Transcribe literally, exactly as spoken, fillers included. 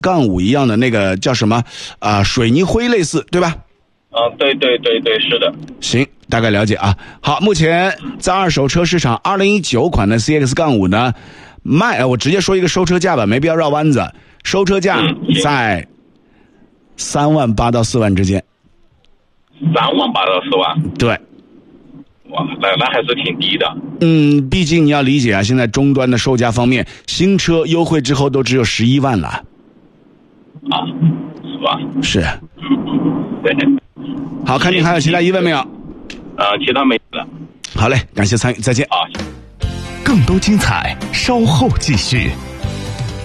杠五一样的那个叫什么啊、呃？水泥灰类似，对吧？ 啊，对对对对，是的。 行，大概了解啊。好，目前在二手车市场，二零一九款的 C X 杠五呢，卖，我直接说一个收车价吧，没必要绕弯子。收车价在三万八到四万之间。 三万八到四万。 对。 哇，那那还是挺低的。 嗯，毕竟你要理解啊，现在终端的售价方面，新车优惠之后都只有十一万了。 啊，是吧？ 是。 嗯，对。 好，看你还有其他疑问没有？ 呃，其他没了。 好嘞，感谢参与，再见。 啊。 更多精彩，稍后继续。